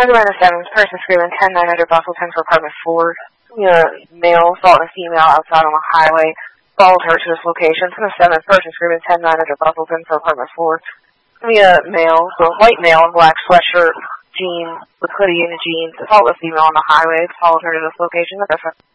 Around the 7th, person screaming 10900 Bustleton for apartment 4. Male assaulting a female outside on the highway. Followed her to this location. From the 7th, person screaming 10900 Bustleton for apartment 4. Male, so white male in black sweatshirt, jeans, with hoodie and jeans. Assaulted a female on the highway. Followed her to this location.